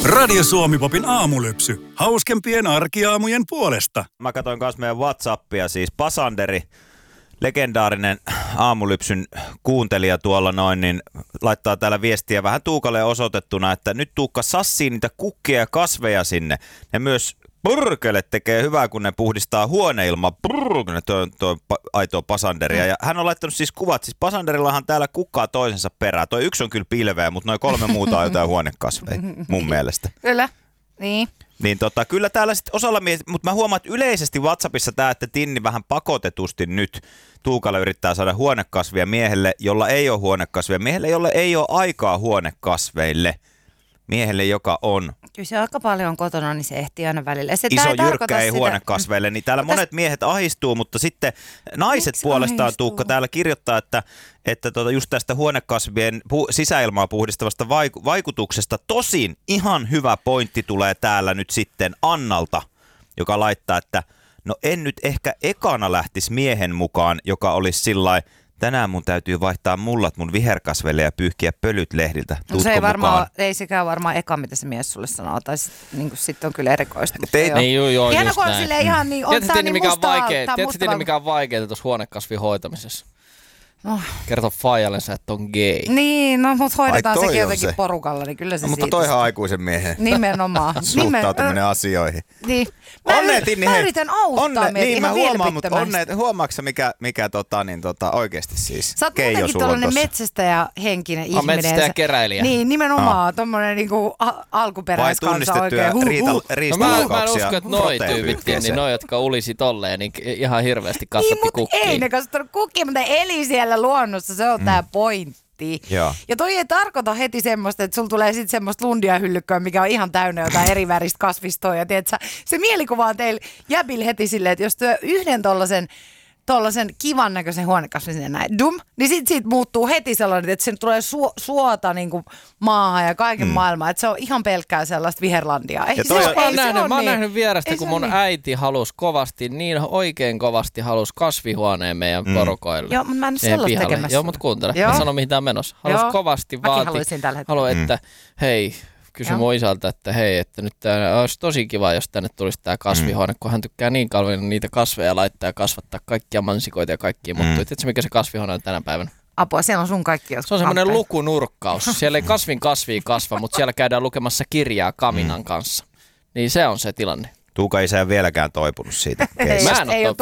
Radio Suomi-popin aamulypsy. Hauskempien arkiaamujen puolesta. Mä katsoin kanssa meidän WhatsAppia, siis Pasanderi, legendaarinen aamulypsyn kuuntelija tuolla noin, niin laittaa täällä viestiä vähän Tuukalle osoitettuna, että nyt Tuukka sassii niitä kukkia ja kasveja sinne. Ne myös purkele tekee hyvää, kun ne puhdistaa huoneilmaa. Tuo aitoa Pasanderia. Ja hän on laittanut siis kuvat. Siis Pasanderillahan täällä kukkaa toisensa perään. Toi yksi on kyllä pilveä, mutta noin 3 muuta on jotain huonekasveja mun mielestä. Kyllä, niin. Niin kyllä täällä sitten osalla mutta mä huomaan, että yleisesti WhatsAppissa tämä, että Tinni vähän pakotetusti nyt Tuukalle yrittää saada huonekasvia miehelle, jolla ei ole huonekasvia. Miehelle, jolle ei ole aikaa huonekasveille. Miehelle, joka on kyllä se aika paljon kotona, niin se ehtii aina välillä. Se iso jyrkkä ei huonekasveille, niin täällä monet miehet ahistuu, mutta sitten naiset puolestaan ahistuu? Tuukka täällä kirjoittaa, että just tästä huonekasvien sisäilmaa puhdistavasta vaikutuksesta. Tosin ihan hyvä pointti tulee täällä nyt sitten Annalta, joka laittaa, että no en nyt ehkä ekana lähtisi miehen mukaan, joka olisi sillain, tänään mun täytyy vaihtaa mullat mun viherkasveille ja pyyhkiä pölyt lehdiltä. No se ei sekään varmaan eka, mitä se mies sulle sanoo, tai sitten on kyllä erikoista. Hieno, kun on silleen ihan niin, ottaa niin mustaa. Tiedätkö, mikä on vaikeaa tuossa huonekasvin hoitamisessa? Kerto faijallensa, että on gay. niin, no mutta hoidetaan sekin jotenkin porukalla, niin kyllä se mutta siitä. toihan aikuisen miehen Nimenomaan. suhtautuminen asioihin. Niin. Mä yritän auttaa meitä ihan vilpittömästi. Huomaatko mikä oikeasti siis sä oot Keijo muutenkin sulla on tollainen tossa? On metsästäjähenkinen ihminen. metsästäjäkeräilijä. Niin, nimenomaan. Tommonen niinku alkuperäiskansa oikein. Vai tunnistettuja riistalaukauksia? Mä en usko, että noi tyypitkin, niin noi, jotka ulisi tolleen, niin ihan hirveästi kasvatti kukkia. Ei ne kasvattanut kukkia, mutta eli siellä luonnossa, se on tää pointti. Joo. Ja toi ei tarkoita heti semmoista, että sulla tulee sitten semmoista lundiahyllykköä, mikä on ihan täynnä jotain eri väristä kasvistoa. Ja tiedätkö, se mielikuva on teillä jäbillä heti silleen, että jos työ yhden tollasen kivan näköisen huonekasvin sinne näin, niin siitä muuttuu heti sellainen, että sen tulee suota niin kuin maahan ja kaiken maailman. Että se on ihan pelkkää sellaista viherlandia. Mä oon nähnyt vierestä, kun mun äiti halusi kovasti, niin oikein kovasti halusi kasvihuoneen meidän porukoille. Joo, mutta mä en ole sellaista tekemässä. Joo, mutta kuuntele. Mä sanon, mihin tää on menossa. Halusi kovasti että hei, kysy mun isältä, että hei, että nyt tää olisi tosi kiva, jos tänne tulisi tää kasvihuone, kun hän tykkää niin kauan niitä kasveja laittaa ja kasvattaa kaikkia mansikoita ja kaikkia, mutta tiedätkö mikä se kasvihuone on tänä päivänä? Apua, siellä on sun kaikki. Se on semmoinen lukunurkkaus. Siellä ei kasvia kasva, mutta siellä käydään lukemassa kirjaa Kaminan kanssa. Niin se on se tilanne. Tuuka isä ei vieläkään toipunut siitä. Mä en ole